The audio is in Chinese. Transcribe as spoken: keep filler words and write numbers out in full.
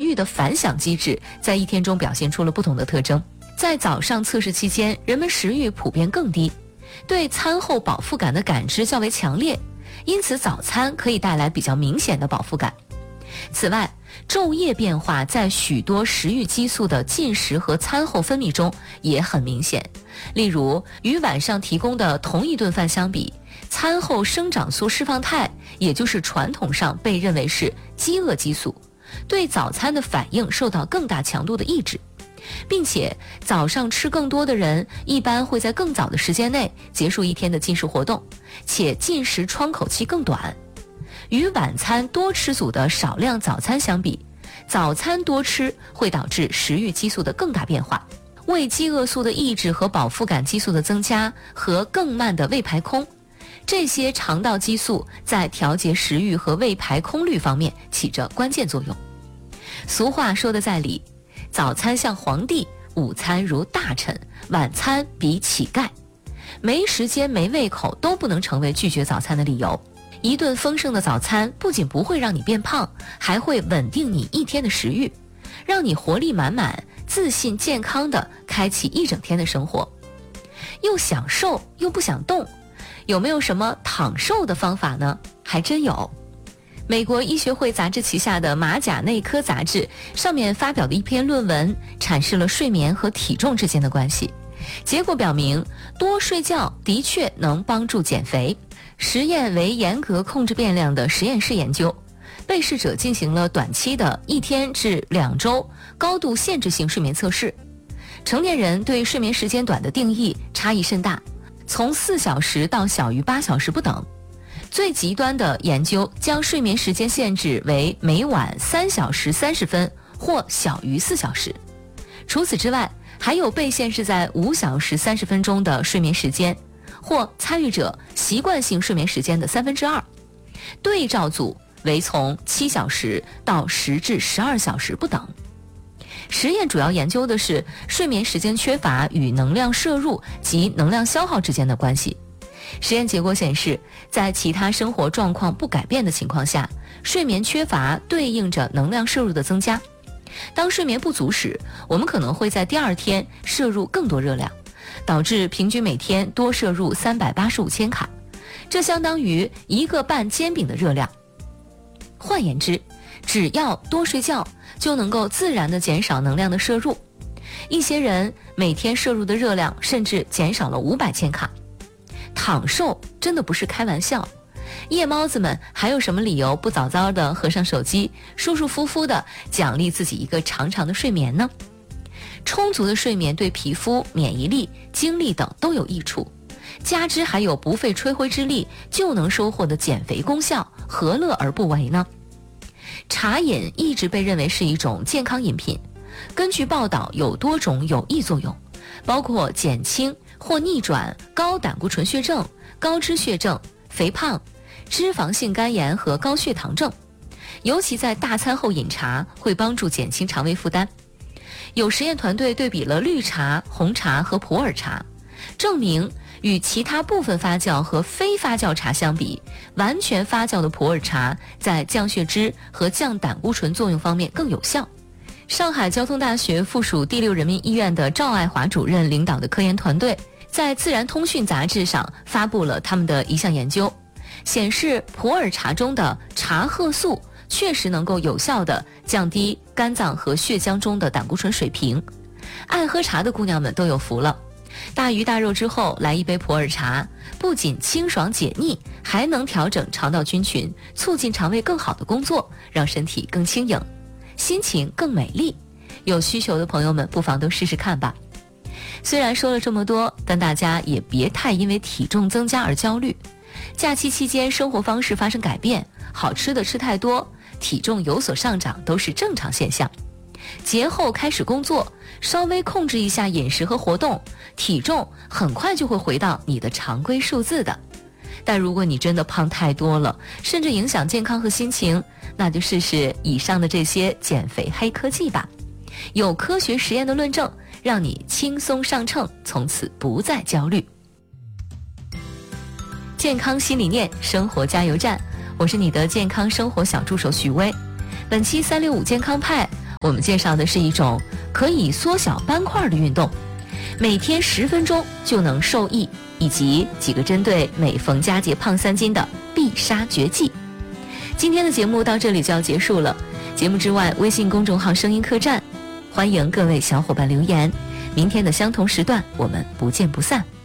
欲的反响机制在一天中表现出了不同的特征。在早上测试期间，人们食欲普遍更低，对餐后饱腹感的感知较为强烈，因此早餐可以带来比较明显的饱腹感。此外，昼夜变化在许多食欲激素的进食和餐后分泌中也很明显。例如，与晚上提供的同一顿饭相比，餐后生长素释放肽，也就是传统上被认为是饥饿激素，对早餐的反应受到更大强度的抑制，并且早上吃更多的人一般会在更早的时间内结束一天的进食活动，且进食窗口期更短。与晚餐多吃组的少量早餐相比，早餐多吃会导致食欲激素的更大变化，胃饥饿素的抑制和饱腹感激素的增加和更慢的胃排空，这些肠道激素在调节食欲和胃排空率方面起着关键作用。俗话说得在理，早餐像皇帝，午餐如大臣，晚餐比乞丐。没时间没胃口都不能成为拒绝早餐的理由。一顿丰盛的早餐不仅不会让你变胖，还会稳定你一天的食欲，让你活力满满、自信健康地开启一整天的生活。又想瘦又不想动，有没有什么躺瘦的方法呢？还真有。美国医学会杂志旗下的马甲内科杂志上面发表的一篇论文阐释了睡眠和体重之间的关系。结果表明，多睡觉的确能帮助减肥。实验为严格控制变量的实验室研究，被试者进行了短期的一天至两周高度限制性睡眠测试。成年人对睡眠时间短的定义差异甚大，从四小时到小于八小时不等。最极端的研究将睡眠时间限制为每晚三小时三十分或小于四小时。除此之外，还有被限制在五小时三十分钟的睡眠时间，或参与者习惯性睡眠时间的三分之二。对照组为从七小时到十至十二小时不等。实验主要研究的是睡眠时间缺乏与能量摄入及能量消耗之间的关系。实验结果显示，在其他生活状况不改变的情况下，睡眠缺乏对应着能量摄入的增加。当睡眠不足时，我们可能会在第二天摄入更多热量，导致平均每天多摄入三百八十五千卡，这相当于一个半煎饼的热量。换言之，只要多睡觉，就能够自然地减少能量的摄入。一些人每天摄入的热量甚至减少了五百千卡。躺瘦真的不是开玩笑。夜猫子们还有什么理由不早早地合上手机，舒舒服服地奖励自己一个长长的睡眠呢？充足的睡眠对皮肤、免疫力、精力等都有益处，加之还有不费吹灰之力就能收获的减肥功效，何乐而不为呢？茶饮一直被认为是一种健康饮品，根据报道有多种有益作用，包括减轻或逆转高胆固醇血症、高脂血症、肥胖、脂肪性肝炎和高血糖症，尤其在大餐后饮茶会帮助减轻肠胃负担。有实验团队对比了绿茶、红茶和普洱茶，证明与其他部分发酵和非发酵茶相比，完全发酵的普洱茶在降血脂和降胆固醇作用方面更有效。上海交通大学附属第六人民医院的赵爱华主任领导的科研团队在《自然通讯》杂志上发布了他们的一项研究，显示普洱茶中的茶褐素确实能够有效地降低肝脏和血浆中的胆固醇水平。爱喝茶的姑娘们都有福了，大鱼大肉之后来一杯普洱茶，不仅清爽解腻，还能调整肠道菌群，促进肠胃更好的工作，让身体更轻盈，心情更美丽。有需求的朋友们不妨都试试看吧。虽然说了这么多，但大家也别太因为体重增加而焦虑。假期期间生活方式发生改变，好吃的吃太多，体重有所上涨都是正常现象。节后开始工作，稍微控制一下饮食和活动，体重很快就会回到你的常规数字的。但如果你真的胖太多了，甚至影响健康和心情，那就试试以上的这些减肥黑科技吧。有科学实验的论证，让你轻松上秤，从此不再焦虑。健康新理念，生活加油站，我是你的健康生活小助手许巍。本期三六五健康派， 我们介绍的是一种可以缩小斑块的运动，每天十分钟就能受益，以及几个针对每逢佳节胖三斤的必杀绝技。今天的节目到这里就要结束了，节目之外，微信公众号声音客栈，欢迎各位小伙伴留言。明天的相同时段，我们不见不散。